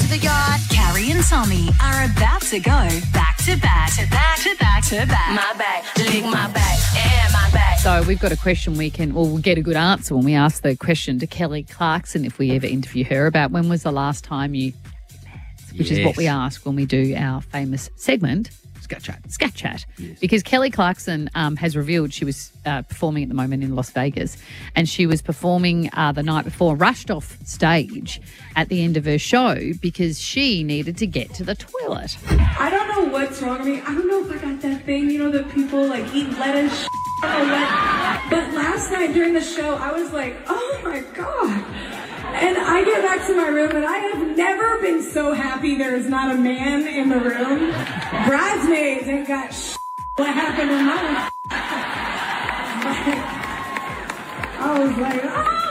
the yard. Carrie and Tommy are about to go back to back to back to back to back. My back, lick my back, and my back. So we've got a question we'll get a good answer when we ask the question to Kelly Clarkson if we ever interview her about when was the last time you which is what we ask when we do our famous segment, Scat Chat. Yes. Because Kelly Clarkson has revealed she was performing at the moment in Las Vegas, and she was performing the night before, rushed off stage at the end of her show because she needed to get to the toilet. I don't know what's wrong with me. I don't know if I got that thing, that people like eat lettuce or what. But last night during the show, I was like, oh my God. And I get back to my room, and I have never been so happy there is not a man in the room. Bridesmaids ain't got what happened in my I was like,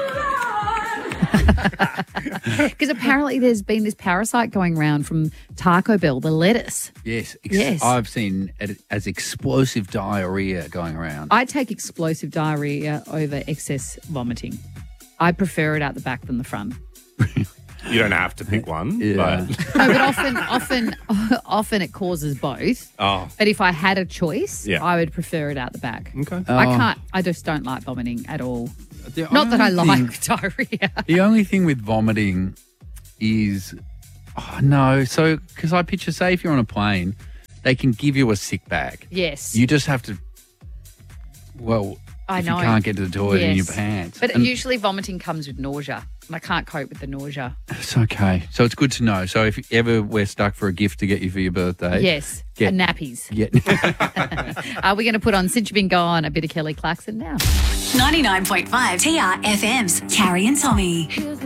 oh, God. Because apparently there's been this parasite going around from Taco Bell, the lettuce. Yes. Yes. I've seen it as explosive diarrhea going around. I take explosive diarrhea over excess vomiting. I prefer it out the back than the front. You don't have to pick one. Yeah. But No, but often it causes both. Oh. But if I had a choice, Yeah. I would prefer it out the back. Okay. I just don't like vomiting at all. The Not that I only like thing- diarrhea. The only thing with vomiting is, because I picture, say if you're on a plane, they can give you a sick bag. Yes. You just have to, I if know. you can't get to the toilet in your Yes. pants. But And usually vomiting comes with nausea, and I can't cope with the nausea. it's okay. So it's good to know. So if ever we're stuck for a gift to get you for your birthday. Yes, Get- and nappies. Yeah. Are we going to put on Since You've Been Gone a bit of Kelly Clarkson now? 99.5 TRFM's Carrie and Tommy.